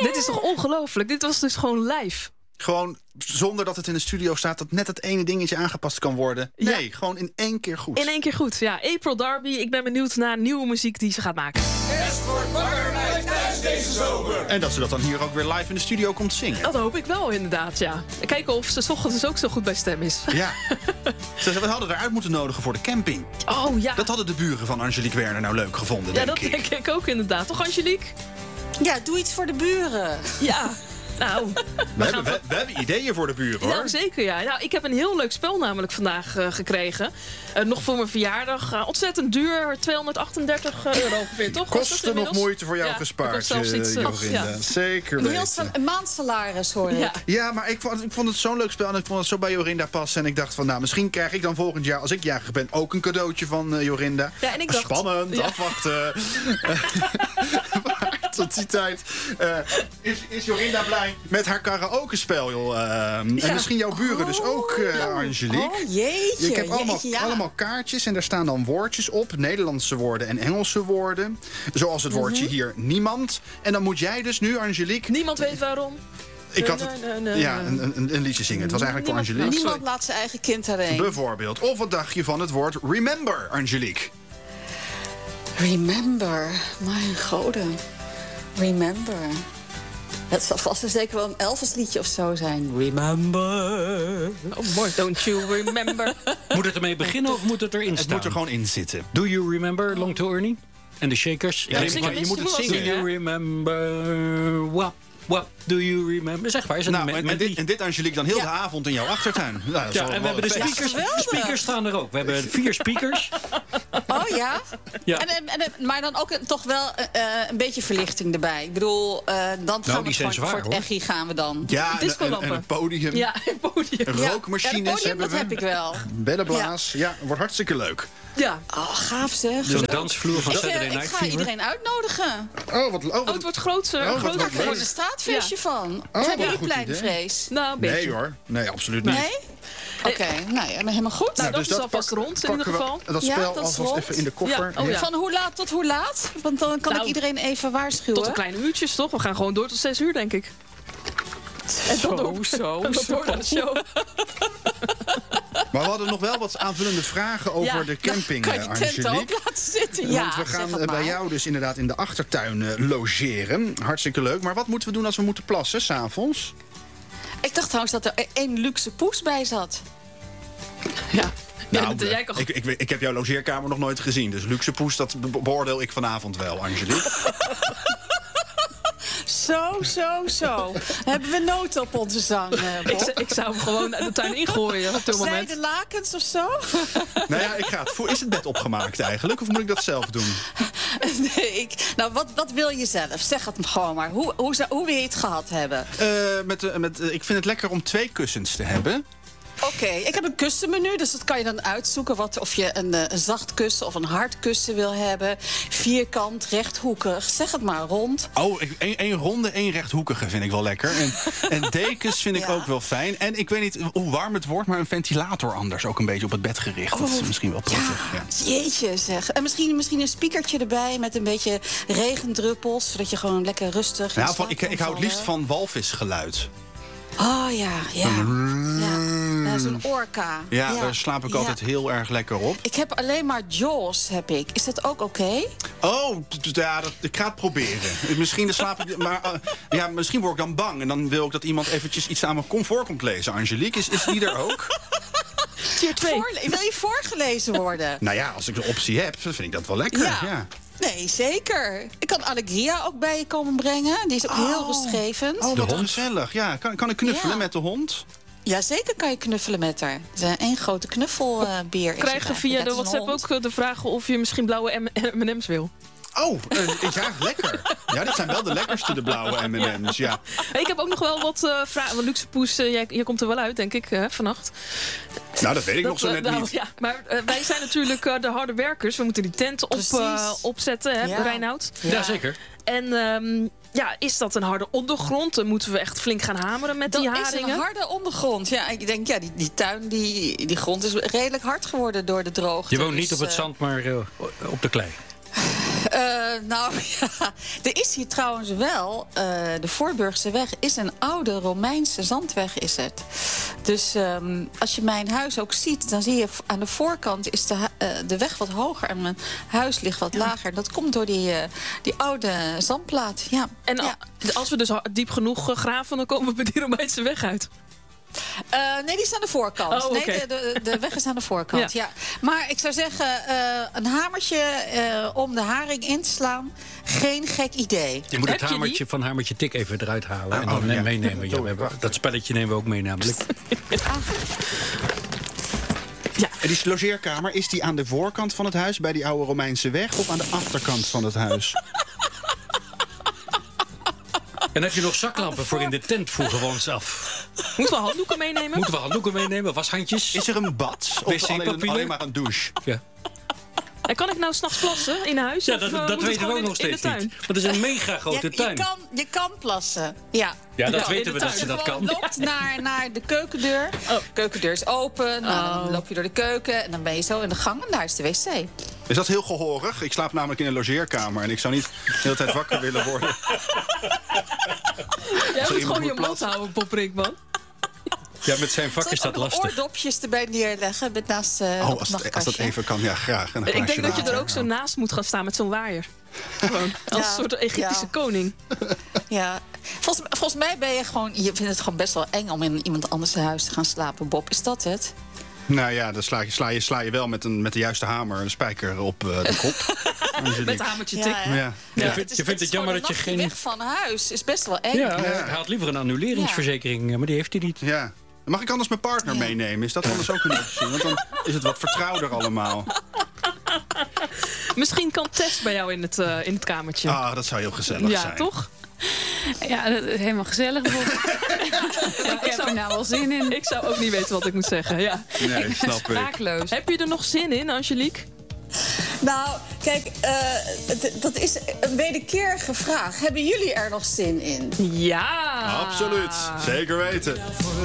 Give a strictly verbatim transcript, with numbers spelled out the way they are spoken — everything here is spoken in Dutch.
Dit is toch ongelooflijk? Dit was dus gewoon live. Gewoon zonder dat het in de studio staat dat net het ene dingetje aangepast kan worden. Nee, ja. Gewoon in één keer goed. In één keer goed, ja. April Darby, ik ben benieuwd naar nieuwe muziek die ze gaat maken. Het wordt wakker tijdens deze zomer. En dat ze dat dan hier ook weer live in de studio komt zingen. Dat hoop ik wel, inderdaad, ja. Kijken of ze 's ochtends dus ook zo goed bij stem is. Ja. Ze we hadden eruit moeten nodigen voor de camping. Oh, ja. Dat hadden de buren van Angelique Werner nou leuk gevonden, ja, denk dat ik. denk ik ook inderdaad. Toch, Angelique? Ja, doe iets voor de buren. Ja. Nou, we, we, hebben, we, we hebben ideeën voor de buren, hoor. Ja, zeker, ja. Nou, ik heb een heel leuk spel namelijk vandaag uh, gekregen. Uh, nog voor mijn verjaardag. Uh, ontzettend duur, tweehonderdachtendertig euro ongeveer, toch? Kosten nog moeite voor jou ja, gespaard, zelfs iets, uh, Jorinda. ja. Zeker een weten. heel sal- een maandsalaris, hoor ik. Ja, ja maar ik vond, ik vond het zo'n leuk spel en ik vond het zo bij Jorinda passen. En ik dacht van, nou, misschien krijg ik dan volgend jaar, als ik jarig ben, ook een cadeautje van uh, Jorinda. Ja, en ik dacht, spannend, ja. afwachten. Tot die tijd uh, is, is Jorinda blij met haar karaoke-spel, joh. Uh, ja. En misschien jouw buren oh, dus ook, uh, Angelique. Oh, jeetje. Ik heb allemaal, jeetje, ja. allemaal kaartjes en daar staan dan woordjes op. Nederlandse woorden en Engelse woorden. Zoals het woordje mm-hmm. hier niemand. En dan moet jij dus nu, Angelique... Niemand weet waarom. Ik had het, ja, een, een, een liedje zingen. Het was eigenlijk niemand, voor Angelique. Niemand laat zijn eigen kind erheen. Bijvoorbeeld. Of wat dacht je van het woord remember, Angelique? Remember. Mijn goden. Remember. Het zal vast en zeker wel een Elvis liedje of zo zijn. Remember. Oh, mooi. Don't you remember. Moet het ermee beginnen of moet het erin staan? Het moet er gewoon in zitten. Do you remember Long to Ernie? En de Shakers? Ja, ja, maar je moet het zingen. Do you remember what? What do you remember? Zeg maar, is het nou, met, en, met en, dit, en dit, Angelique, dan heel ja. de avond in jouw achtertuin. Nou, dat ja, en we hebben de speakers, de speakers staan er ook. We hebben vier speakers. Oh ja? ja. En, en, en, maar dan ook toch wel uh, een beetje verlichting erbij. Ik bedoel, uh, dan gaan nou, we gewoon voor het echi gaan we dan. Ja, en, en, en een podium. Ja, een podium. Rookmachines ja, podium, hebben dat we. heb ik wel. Bellenblaas. Ja, ja, wordt hartstikke leuk. Ja. Oh, gaaf zeg. Zo'n dansvloer van ik, Saturday uh, Night Ik ga Fever. iedereen uitnodigen. Oh, wat, oh, wat, oh het wordt groot. Uh, oh, groot wat Ik ga er een straatfeestje ja. van. Oh, hebben ja, jullie pleinvrees? Nou, nee hoor. Nee, absoluut niet. Nee? Oké, okay, nou ja, helemaal goed. Nou, nou, dat dus is dat alvast pak, rond in ieder geval. We, dat spel ja, dat alvast even in de koffer. Ja. Oh, ja. Van hoe laat tot hoe laat? Want dan kan nou, ik iedereen even waarschuwen. Tot een kleine uurtjes, toch? We gaan gewoon door tot zes uur, denk ik. En zo, door, zo, en zo. Door de show. Maar we hadden nog wel wat aanvullende vragen over ja, de camping, kan je die tent Angelique. ook laten zitten? Want Ja, we gaan bij jou dus inderdaad in de achtertuin uh, logeren. Hartstikke leuk. Maar wat moeten we doen als we moeten plassen, 's avonds? Ik dacht trouwens dat er één luxe poes bij zat. Ja. Nou, ja, dat, jij kan... ik, ik, ik heb jouw logeerkamer nog nooit gezien. Dus luxe poes, dat beoordeel ik vanavond wel, Angelique. Zo, zo, zo. Hebben we noten op onze zang, uh, ik, ik zou hem gewoon uit de tuin ingooien op dit moment. Zijde lakens of zo? Nou ja, ik ga het voor. Is het bed opgemaakt eigenlijk? Of moet ik dat zelf doen? Nee, ik, nou, wat, wat wil je zelf? Zeg het gewoon maar. Hoe, hoe, zou, hoe wil je het gehad hebben? Uh, met, uh, met, uh, ik vind het lekker om twee kussens te hebben. Oké, okay, ik heb een kussenmenu, dus dat kan je dan uitzoeken. Wat, of je een, een zacht kussen of een hard kussen wil hebben. Vierkant, rechthoekig, zeg het maar, rond. Oh, één, één ronde, één rechthoekige vind ik wel lekker. En, en dekens vind ik ja. ook wel fijn. En ik weet niet hoe warm het wordt, maar een ventilator anders. Ook een beetje op het bed gericht. Oh, dat is misschien wel prettig. Ja, ja. Jeetje zeg. En misschien, misschien een speakertje erbij met een beetje regendruppels. Zodat je gewoon lekker rustig... Ja, van, ik, ik hou het liefst van walvisgeluid. Oh ja, ja. ja. Dat is een orka. Ja, ja, daar slaap ik ja. altijd heel erg lekker op. Ik heb alleen maar Jaws, heb ik. Is dat ook oké? Okay? Oh, ja, dat, ik ga het proberen. Misschien slaap ik... Maar uh, ja, misschien word ik dan bang. En dan wil ik dat iemand eventjes iets aan mijn comfort komt lezen. Angelique, is, is die er ook? Tier twee. Voor, wil je voorgelezen worden? Nou ja, als ik de optie heb, vind ik dat wel lekker. Ja. ja. Nee, zeker. Ik kan Allegria ook bij je komen brengen. Die is ook oh. heel rustgevend. Oh, wat gezellig. Ja, kan, kan ik knuffelen ja. met de hond? Ja, zeker kan je knuffelen met haar. Het is één grote knuffelbeer. We krijgen via de WhatsApp ook de vraag of je misschien blauwe M en M's wil. Oh, uh, ja, lekker. Ja, dit zijn wel de lekkerste, de blauwe M en M's, ja. Ik heb ook nog wel wat uh, vragen. Luxe Poes, uh, jij, jij komt er wel uit, denk ik, uh, vannacht. Nou, dat weet ik dat, nog zo net uh, nou, niet. Ja, maar uh, wij zijn natuurlijk uh, de harde werkers. We moeten die tent op, uh, opzetten, hè, ja. Reinoud? Ja, ja zeker. En... Um, ja, is dat een harde ondergrond? Dan moeten we echt flink gaan hameren met dat die haringen. Dat is een harde ondergrond. Ja, ik denk, ja, die, die tuin, die, die grond is redelijk hard geworden door de droogte. Je woont niet dus, op het zand, maar uh, op de klei. Uh, nou ja, er is hier trouwens wel, uh, de Voorburgse weg is een oude Romeinse zandweg is het. Dus um, als je mijn huis ook ziet, dan zie je aan de voorkant is de, uh, de weg wat hoger en mijn huis ligt wat ja. lager. Dat komt door die, uh, die oude zandplaat, ja. En ja. als we dus diep genoeg graven, dan komen we bij die Romeinse weg uit. Uh, nee, die is aan de voorkant. Oh, okay. Nee, de, de, de weg is aan de voorkant, ja. ja. Maar ik zou zeggen, uh, een hamertje uh, om de haring in te slaan, geen gek idee. Je moet Heb het je hamertje die? van hamertje tik even eruit halen oh, en dan oh, ja. meenemen. Ja, we hebben, dat spelletje nemen we ook mee namelijk. Ah. Ja. En die logeerkamer, is die aan de voorkant van het huis bij die oude Romeinse weg of aan de achterkant van het huis? En heb je nog zaklampen voor in de tent? Vroegen we ons af. Moeten we handdoeken meenemen? Moeten we handdoeken meenemen? Washandjes? Is er een bad? Of alleen, alleen maar een douche? Ja. En kan ik nou s'nachts plassen in huis? Ja, of, dat, uh, dat weten we ook in, nog steeds niet. Want het is een mega grote je, tuin. Je kan, je kan plassen, ja. Ja, dat ja, weten we tuin. dat ze dat kan. Je loopt naar, naar de keukendeur. De oh. keukendeur is open. Nou, oh. dan loop je door de keuken. En dan ben je zo in de gang. En daar is de wc. Is dat heel gehoorig? Ik slaap namelijk in een logeerkamer. En ik zou niet de hele tijd wakker willen worden. Jij moet gewoon je mond houden, Poprik, man. Ja, met zijn vak is dat lastig. Oordopjes erbij neerleggen met naast uh, oh, als, het, als dat even kan, ja, graag. En ik denk dat je er ook ja. zo naast moet gaan staan met zo'n waaier. Gewoon, als ja, een soort Egyptische ja. koning. Ja. Volgens, volgens mij ben je gewoon... Je vindt het gewoon best wel eng om in iemand anders huis te gaan slapen, Bob. Is dat het? Nou ja, dan sla je, sla je, sla je wel met, een, met de juiste hamer en een spijker op uh, de kop. Met een hamertje tik. Ja, ja. Ja. Ja. Ja. Je, Het is, je vindt het, het jammer dat je geen... weg van huis is best wel eng. Ja, ja. Hij had liever een annuleringsverzekering, maar die heeft hij niet. Ja. Mag ik anders mijn partner ja. meenemen? Is dat anders ook een optie? Want dan is het wat vertrouwder allemaal. Misschien kan Tess bij jou in het, uh, in het kamertje. Ah, dat zou heel gezellig ja, zijn. Ja, toch? Ja, dat is helemaal gezellig. Ja, ik heb er nou wel zin in. Ik zou ook niet weten wat ik moet zeggen. Ja. Nee, ik snap ik. Spraakloos. Heb je er nog zin in, Angelique? Nou, kijk, uh, dat is een wederkerige vraag. Hebben jullie er nog zin in? Ja! Absoluut, zeker weten.